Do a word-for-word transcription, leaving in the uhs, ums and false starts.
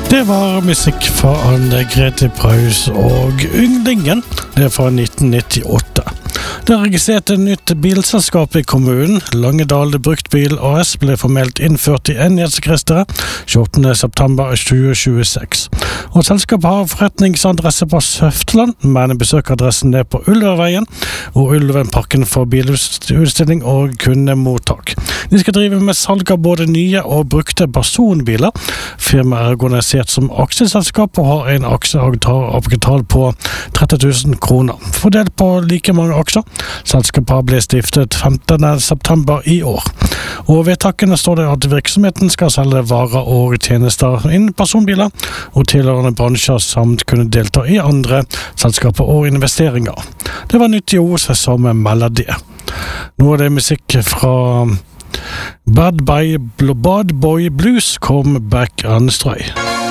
Det var musikk fra Anne Grete Preus og Ynglingen. Det er fra nitten nittiåtte. Det er registrert et nytt bilselskap i kommunen. Langedal Bruktbil A S ble formelt innført i enhetsregisteret tjueåttende september tjue tjueseks. Og selskapet har forretningsadresse på Søfteland, men besøkadressen er på Ulveveien og Ulvenparken for bilutstilling og kundemottak. De skal drive med salg av både nye og brukte personbiler. Firmaet er organisert som aksjeselskap og har en aksjeavgital på tretti tusen kroner, fordelt på like mange aksjer. Selskapet ble stiftet femtende september i år. Og ved takkene står det at virksomheten skal selge varer og tjenester innen personbiler og tilhørende bransjer samt kunne delta i andre selskaper og investeringer. Det var nyttige ord som melder det. Nå er det musikk fra Bad Boy, Bad Boy Blues, Come Back and Stray.